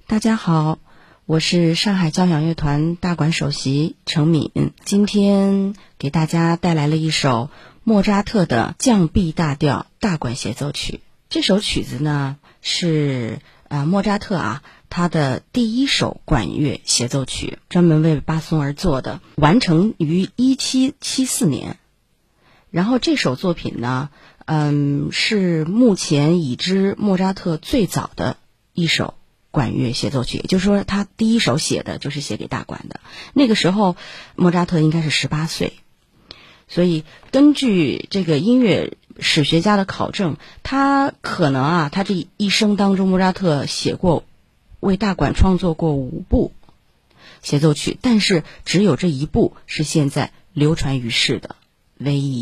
大家好，我是上海交响乐团大管首席程敏，今天给大家带来了一首莫扎特的降 B 大调大管协奏曲。这首曲子呢是莫扎特他的第一首管乐协奏曲，专门为巴松而作的，完成于1774年。然后这首作品呢是目前已知莫扎特最早的一首管乐协奏曲，也就是说他第一首写的就是写给大管的。那个时候莫扎特应该是18岁，所以根据这个音乐史学家的考证，他可能他这一生当中莫扎特为大管创作过5部协奏曲，但是只有这一部是现在流传于世的唯一。